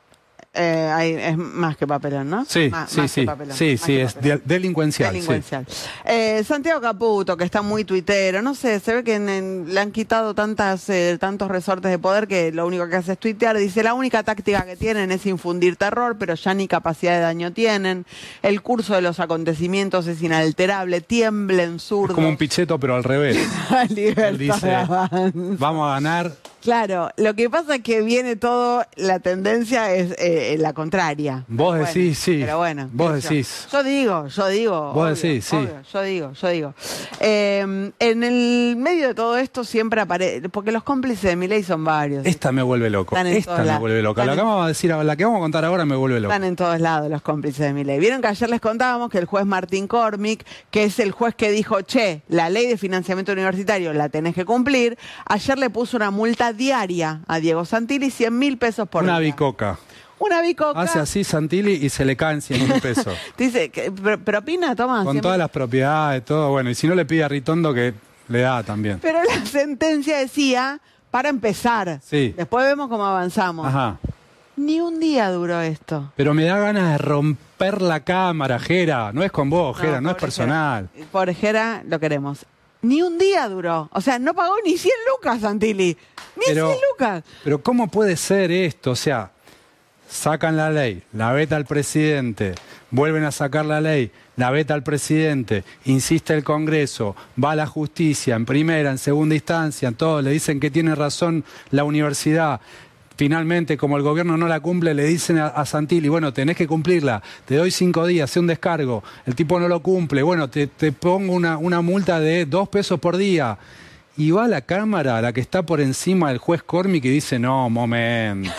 Eh, hay, es más que papelón, ¿no? Sí, Má- sí, más sí, que papelón, sí, más sí, que es papelón. de- delincuencial. Delincuencial. Eh, Santiago Caputo, que está muy tuitero, no sé, se ve que en- en- le han quitado tantas, eh, tantos resortes de poder que lo único que hace es tuitear. Dice, la única táctica que tienen es infundir terror, pero ya ni capacidad de daño tienen. El curso de los acontecimientos es inalterable, tiemblen Es zurdos. como un Pichetto, pero al revés. Libertad Él dice, de avance. vamos a ganar. Claro, lo que pasa es que viene todo, la tendencia es eh, la contraria. Vos Pero decís, sí. Pero bueno. Vos qué sé yo. decís. Yo digo, yo digo. Vos obvio, decís, sí. obvio, yo digo, yo digo. Eh, en el medio de todo esto siempre aparece, porque los cómplices de Milei son varios. Esta me vuelve loco. Están en Esta todos me lados. vuelve loca. Están La que en- vamos a decir, la que vamos a contar ahora me vuelve loco. Están en todos lados los cómplices de Milei. Vieron que ayer les contábamos que el juez Martín Cormick, que es el juez que dijo, che, la ley de financiamiento universitario la tenés que cumplir, ayer le puso una multa diaria a Diego Santilli, cien mil pesos por Una día. bicoca. Una bicoca. Hace así Santilli y se le caen cien mil pesos. Dice, que, pro- propina, toma. Con cien todas mil. las propiedades, todo. Bueno, y si no le pide a Ritondo que le da también. Pero la sentencia decía, para empezar. Sí. Después vemos cómo avanzamos. Ajá. Ni un día duró esto. Pero me da ganas de romper la cámara, Jera. No es con vos, Jera, no, es pobre personal. Jera. Pobre Jera, lo queremos. Ni un día duró. O sea, no pagó ni cien lucas, Santilli. Ni Pero- cien lucas. Pero ¿cómo puede ser esto? O sea, sacan la ley, la veta el presidente, vuelven a sacar la ley, la veta el presidente, insiste el Congreso, va a la justicia en primera, en segunda instancia, en todo, le dicen que tiene razón la universidad. Finalmente, como el gobierno no la cumple, le dicen a, a Santilli, bueno, tenés que cumplirla, te doy cinco días, sé un descargo, el tipo no lo cumple, bueno, te, te pongo una, una multa de dos pesos por día. Y va a la Cámara, la que está por encima del juez Cormick, y dice, no, momento,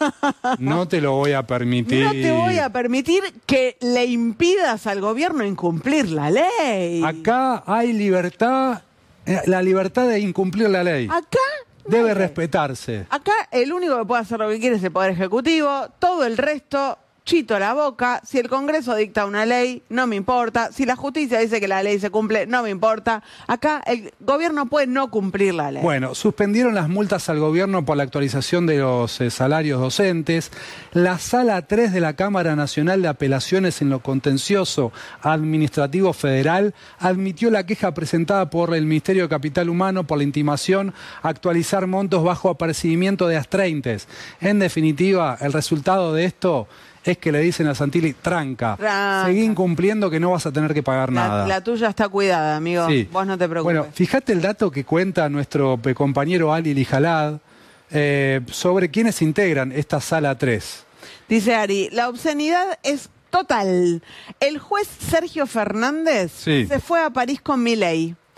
no te lo voy a permitir. No te voy a permitir que le impidas al gobierno incumplir la ley. Acá hay libertad, eh, la libertad de incumplir la ley. Acá Debe nadie. respetarse. Acá el único que puede hacer lo que quiere es el Poder Ejecutivo, todo el resto, chito la boca. Si el Congreso dicta una ley, no me importa. Si la justicia dice que la ley se cumple, no me importa. Acá el gobierno puede no cumplir la ley. Bueno, suspendieron las multas al gobierno por la actualización de los eh, salarios docentes. La Sala tres de la Cámara Nacional de Apelaciones en lo Contencioso Administrativo Federal admitió la queja presentada por el Ministerio de Capital Humano por la intimación a actualizar montos bajo apercibimiento de astreintes. En definitiva, el resultado de esto es que le dicen a Santilli, tranca, Tranca. seguí incumpliendo que no vas a tener que pagar la, nada. la tuya está cuidada, amigo. Sí. Vos no te preocupes. Bueno, fíjate el dato que cuenta nuestro eh, compañero Ali Lijalad eh, sobre quiénes integran esta Sala tres. Dice Ari, la obscenidad es total. El juez Sergio Fernández Sí. se fue a París con Milei.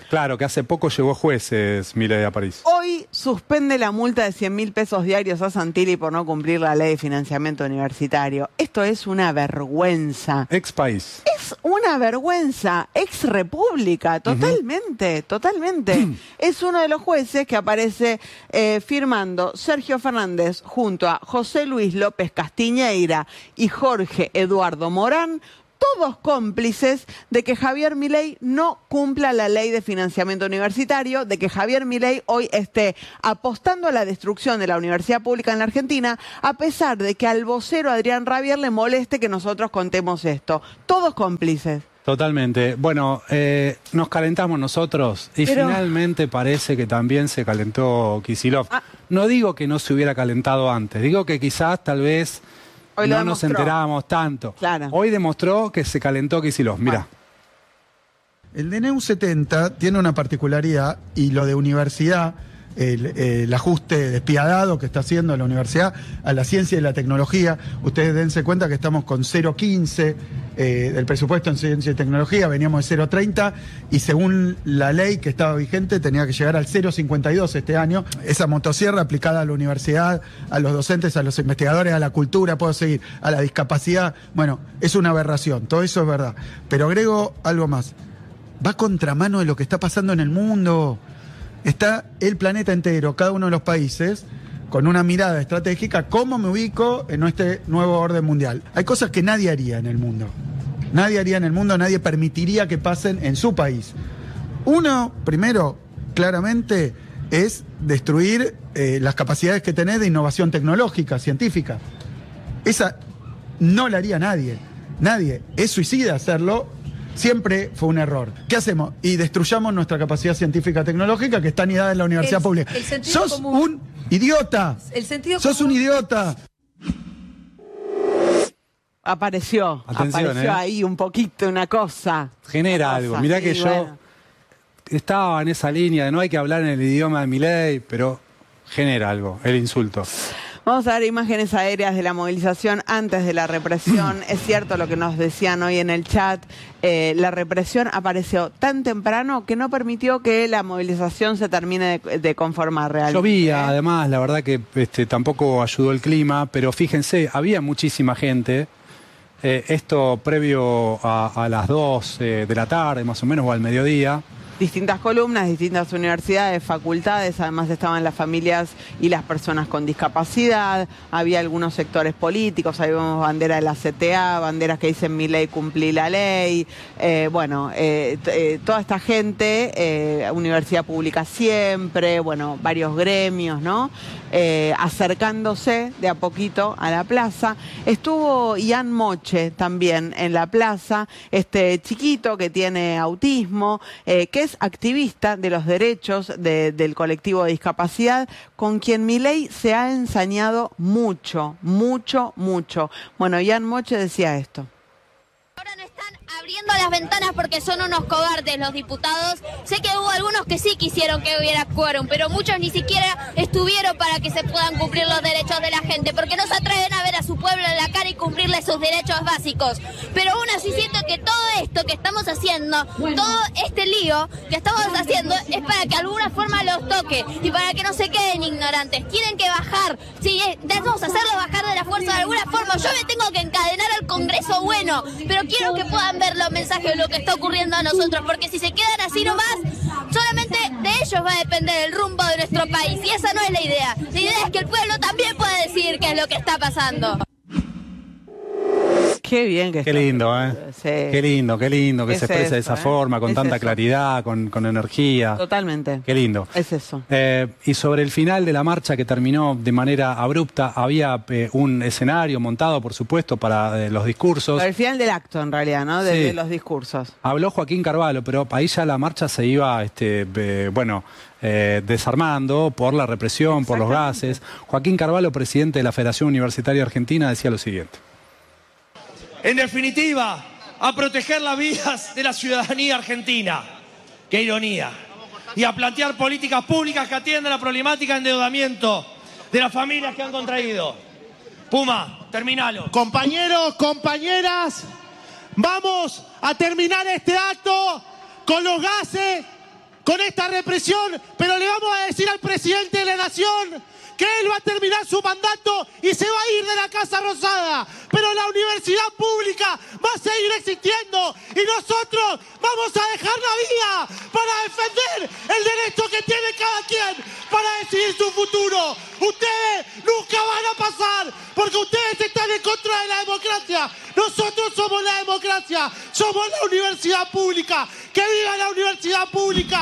Claro, que hace poco llegó jueces, Milei, a París. Hoy suspende la multa de cien mil pesos diarios a Santilli por no cumplir la ley de financiamiento universitario. Esto es una vergüenza. Ex país. Es una vergüenza. Ex república, totalmente, uh-huh. totalmente. Es uno de los jueces que aparece eh, firmando Sergio Fernández junto a José Luis López Castiñeira y Jorge Eduardo Morán, todos cómplices de que Javier Milei no cumpla la ley de financiamiento universitario, de que Javier Milei hoy esté apostando a la destrucción de la universidad pública en la Argentina, a pesar de que al vocero Adrián Rabier le moleste que nosotros contemos esto. Todos cómplices. Totalmente. Bueno, eh, nos calentamos nosotros y Pero... finalmente parece que también se calentó Kicillof. Ah. No digo que no se hubiera calentado antes, digo que quizás tal vez... Hoy no nos enterábamos tanto. Claro. Hoy demostró que se calentó Kicillof. Mirá. El D N U setenta tiene una particularidad y lo de universidad, el, el ajuste despiadado que está haciendo la universidad a la ciencia y la tecnología. Ustedes dense cuenta que estamos con cero coma quince eh, del presupuesto en ciencia y tecnología, veníamos de cero coma treinta y según la ley que estaba vigente tenía que llegar al cero coma cincuenta y dos este año. Esa motosierra aplicada a la universidad, a los docentes, a los investigadores, a la cultura, puedo seguir, a la discapacidad, bueno, es una aberración, todo eso es verdad. Pero agrego algo más, va contramano de lo que está pasando en el mundo. Está el planeta entero, cada uno de los países, con una mirada estratégica, cómo me ubico en este nuevo orden mundial. Hay cosas que nadie haría en el mundo. Nadie haría en el mundo, nadie permitiría que pasen en su país. Uno, primero, claramente, es destruir eh, las capacidades que tenés de innovación tecnológica, científica. Esa no la haría nadie. Nadie. Es suicida hacerlo. Siempre fue un error. ¿Qué hacemos? Y destruyamos nuestra capacidad científica tecnológica que está anidada en la universidad el, pública. El ¡Sos común. un idiota! El sentido ¡Sos común. un idiota! Apareció, Atención, apareció eh. ahí un poquito una cosa. Genera una cosa. algo. Mirá que sí, yo bueno. estaba en esa línea de no hay que hablar en el idioma de Milei, pero genera algo, el insulto. Vamos a ver imágenes aéreas de la movilización antes de la represión. Es cierto lo que nos decían hoy en el chat. Eh, la represión apareció tan temprano que no permitió que la movilización se termine de, de conformar realmente. Llovía, además, la verdad que este, tampoco ayudó el clima, pero fíjense, había muchísima gente. Eh, esto previo a, a las dos eh, de la tarde, más o menos, o al mediodía. Distintas columnas, distintas universidades, facultades, además estaban las familias y las personas con discapacidad, había algunos sectores políticos, ahí vemos bandera de la C T A, banderas que dicen Milei cumplí la ley, eh, bueno, eh, eh, toda esta gente, eh, Universidad Pública Siempre, bueno, varios gremios, ¿no? Eh, acercándose de a poquito a la plaza. Estuvo Ian Moche también en la plaza, este chiquito que tiene autismo, eh, que es activista de los derechos de, del colectivo de discapacidad, con quien Milei se ha ensañado mucho, mucho, mucho. Bueno, Ian Moche decía esto. Ahora no están abriendo las ventanas porque son unos cobardes los diputados. Sé que hubo algunos que sí quisieron que hubiera quórum, pero muchos ni siquiera estuvieron para que se puedan cumplir los derechos de la gente, porque no se atreven a ver a su pueblo en la cara y cumplirle sus derechos básicos. Pero aún así siento que todo esto que estamos haciendo, todo este lío que estamos haciendo es para que de alguna forma los toque y para que no se queden ignorantes. Tienen que bajar, sí, debemos hacerlos bajar de la fuerza de alguna forma. Yo me tengo que encadenar al Congreso, bueno, pero quiero que puedan ver los mensajes de lo que está ocurriendo a nosotros, porque si se quedan así nomás, solamente de ellos va a depender el rumbo de nuestro país, y esa no es la idea. La idea es que el pueblo también pueda decidir qué es lo que está pasando. Qué bien que Qué está. lindo, ¿eh? Sí. Qué lindo, qué lindo que es se exprese eso, de esa ¿eh? forma, con es tanta eso. claridad, con, con energía. Totalmente. Qué lindo. Es eso. Eh, y sobre el final de la marcha que terminó de manera abrupta, había eh, un escenario montado, por supuesto, para eh, los discursos. Para el final del acto, en realidad, ¿no? De, sí. de los discursos. Habló Joaquín Carvalho, pero ahí ya la marcha se iba, este, eh, bueno... Eh, desarmando por la represión, por los gases. Joaquín Carvalho, presidente de la Federación Universitaria Argentina, decía lo siguiente. En definitiva, a proteger las vidas de la ciudadanía argentina. Qué ironía. Y a plantear políticas públicas que atiendan la problemática de endeudamiento de las familias que han contraído. Puma, terminalo. Compañeros, compañeras, vamos a terminar este acto con los gases, con esta represión, pero le vamos a decir al presidente de la Nación que él va a terminar su mandato y se va a ir de la Casa Rosada. Pero la universidad pública va a seguir existiendo y nosotros vamos a dejar la vida para defender el derecho que tiene cada quien para decidir su futuro. Ustedes nunca van a pasar porque ustedes están en contra de la democracia. Nosotros somos la democracia, somos la universidad pública. ¡Que viva la universidad pública!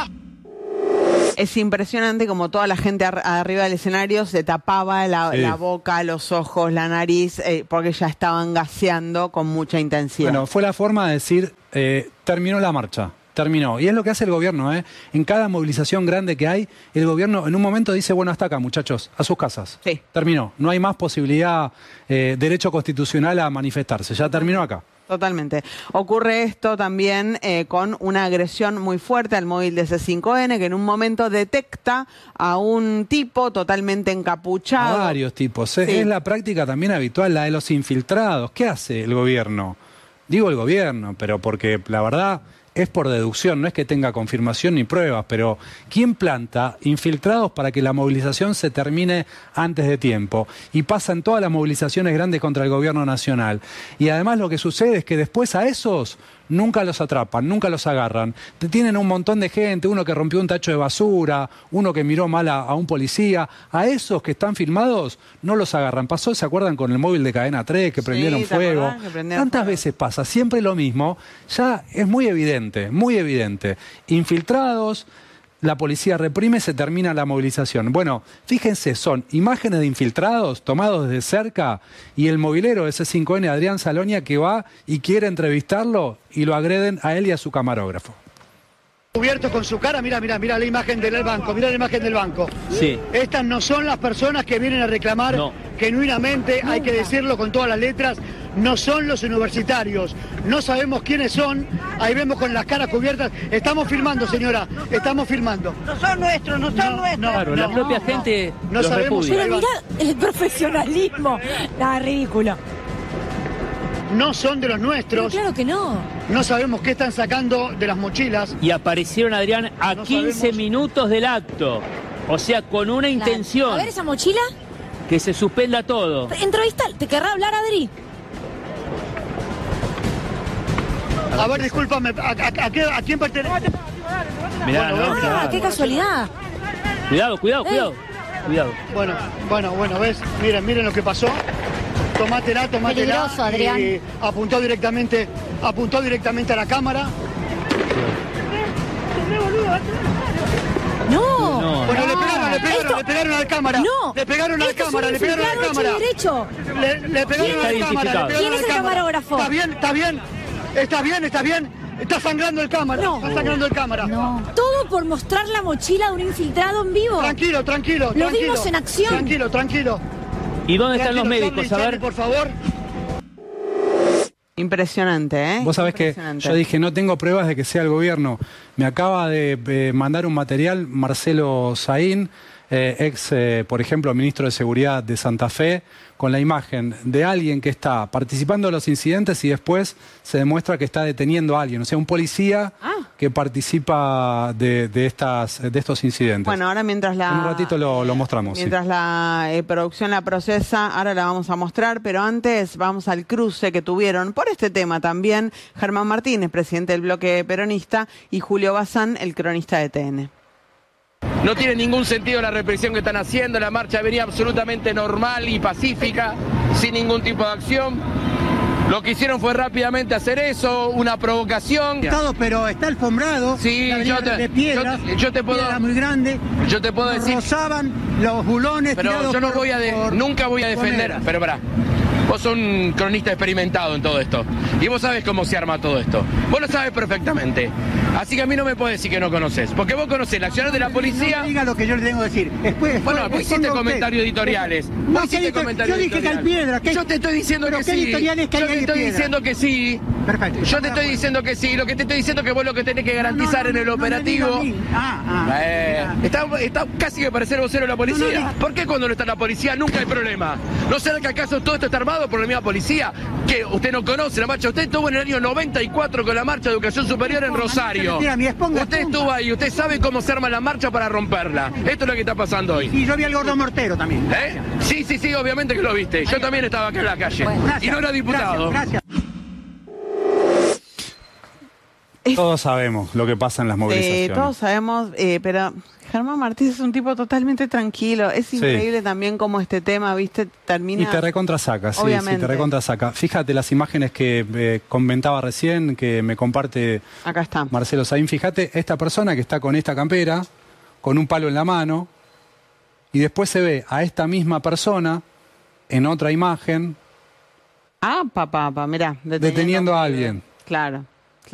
Es impresionante como toda la gente ar arriba del escenario se tapaba la, sí. la boca, los ojos, la nariz, eh, porque ya estaban gaseando con mucha intensidad. Bueno, fue la forma de decir, eh, terminó la marcha, terminó. Y es lo que hace el gobierno, ¿eh? En cada movilización grande que hay, el gobierno en un momento dice, bueno, hasta acá, muchachos, a sus casas. Sí. Terminó. No hay más posibilidad, eh, derecho constitucional a manifestarse. Ya terminó acá. Totalmente. Ocurre esto también eh, con una agresión muy fuerte al móvil de C cinco N, que en un momento detecta a un tipo totalmente encapuchado. A varios tipos. Sí. Es la práctica también habitual, la de los infiltrados. ¿Qué hace el gobierno? Digo el gobierno, pero porque la verdad es por deducción, no es que tenga confirmación ni pruebas, pero ¿quién planta infiltrados para que la movilización se termine antes de tiempo? Y pasa en todas las movilizaciones grandes contra el gobierno nacional. Y además lo que sucede es que después a esos nunca los atrapan, nunca los agarran. Tienen un montón de gente, uno que rompió un tacho de basura, uno que miró mal a, a un policía. A esos que están filmados no los agarran. Pasó, ¿se acuerdan con el móvil de Cadena tres que prendieron sí, fuego? Que prendieron Tantas fuego. veces pasa, siempre lo mismo. Ya es muy evidente, muy evidente. Infiltrados, la policía reprime, se termina la movilización. Bueno, fíjense, son imágenes de infiltrados tomados desde cerca y el movilero de C cinco N, Adrián Salonia, que va y quiere entrevistarlo y lo agreden a él y a su camarógrafo. Cubiertos con su cara, mira, mira, mira la imagen del banco, mira la imagen del banco. Sí. Estas no son las personas que vienen a reclamar no. genuinamente, hay que decirlo con todas las letras, no son los universitarios, no sabemos quiénes son, ahí vemos con las caras cubiertas, estamos filmando, señora, estamos filmando. No son nuestros, no son No, nuestros. no, Claro, la no, propia no, gente no los sabemos. repudia. Pero mirá el profesionalismo, nada, ridículo. No son de los Pero nuestros, claro que no. no sabemos qué están sacando de las mochilas. Y aparecieron, Adrián, a No quince sabemos. minutos del acto. O sea, con una intención. A ver esa mochila. Que se suspenda todo. Entrevista, ¿te querrá hablar, Adri? A ver, discúlpame, ¿a, a, a, qué- a quién pertenece? Mirá, Bueno, no, ven, claro. Ah, qué casualidad. Cuidado, cuidado, Ey. cuidado. Cuidado. Bueno, bueno, bueno, ves, miren, miren lo que pasó. Tomátela, tomátela. Peligroso, Adrián. Y apuntó directamente, apuntó directamente a la cámara. No. No. Bueno, le pegaron, le pegaron, Esto- le pegaron a la cámara. No. Le pegaron a la Esto es cámara, un le pegaron a la infiltrado cámara. hecho y derecho. Le, le pegaron Está a la cámara, le identificado. pegaron ¿Quién a es la el cámara. camarógrafo? Está bien, está bien. Está bien, está bien. Está sangrando el cámara. No. Está sangrando el cámara. Todo por mostrar la mochila de un infiltrado en vivo. Tranquilo, tranquilo, Lo tranquilo. vimos en acción. Tranquilo, tranquilo. ¿Y dónde están los Tranquilo, médicos? Charlie, A Charlie, ver. por favor. Impresionante, ¿eh? Vos sabés que Impresionante. yo dije, no tengo pruebas de que sea el gobierno. Me acaba de eh, mandar un material Marcelo Saín, eh, ex, eh, por ejemplo, ministro de Seguridad de Santa Fe, con la imagen de alguien que está participando de los incidentes y después se demuestra que está deteniendo a alguien. O sea, un policía Ah. que participa de, de, estas, de estos incidentes. Bueno, ahora mientras la... En un ratito lo, lo mostramos. sí. Mientras la eh, producción la procesa, ahora la vamos a mostrar, pero antes vamos al cruce que tuvieron por este tema también Germán Martínez, presidente del bloque peronista, y Julio Bazán, el cronista de T N. No tiene ningún sentido la represión que están haciendo, la marcha venía absolutamente normal y pacífica, sin ningún tipo de acción. Lo que hicieron fue rápidamente hacer eso, una provocación. Pero está alfombrado. Sí, yo te, de piedras, yo te- yo te puedo, piedra muy grande. yo te puedo decir, Rozaban los bulones. pero tirados yo no por- voy a, de- por- nunca voy a por defender, negras. pero pará. Vos sos un cronista experimentado en todo esto. Y vos sabés cómo se arma todo esto. Vos lo sabés perfectamente. Así que a mí no me podés decir que no conoces. Porque vos conocés la acción de la policía. No diga lo que yo le tengo que decir. Después, Bueno, después vos hiciste responda usted. comentarios editoriales. No, Vos ¿qué hiciste editor- comentarios yo dije que hay editoriales. piedra. ¿qué- Yo te estoy diciendo ¿Pero que qué sí. editoriales que hay Yo te de estoy piedra? diciendo que sí. Perfecto. Yo te estoy diciendo que sí. Lo que te estoy diciendo es que vos lo que tenés que garantizar No, no, en el no, no me operativo. diga a mí. Ah, ah, Eh, está, está casi que parecer vocero de la policía. No, no, no. ¿Por qué cuando no está la policía nunca hay problema? ¿No será que acaso todo esto está armado? armado por la misma policía, que usted no conoce la marcha. Usted estuvo en el año noventa y cuatro con la marcha de educación superior en Rosario. Usted estuvo ahí, usted sabe cómo se arma la marcha para romperla. Esto es lo que está pasando hoy. Y yo vi al gordo Mortero también. ¿Eh? Sí, sí, sí, obviamente que lo viste. Yo también estaba acá en la calle. Bueno, gracias, y no era diputado. Gracias, gracias. Todos sabemos lo que pasa en las movilizaciones. Eh, todos sabemos, eh, pero Germán Martínez es un tipo totalmente tranquilo. Es increíble sí. también cómo este tema, viste, termina... Y te recontrasaca, sí, Obviamente. sí, te recontrasaca. Fíjate las imágenes que eh, comentaba recién, que me comparte Acá está. Marcelo Saín. Fíjate, esta persona que está con esta campera, con un palo en la mano, y después se ve a esta misma persona en otra imagen... Ah, papá, papá, mirá. Deteniendo, deteniendo a alguien. Claro.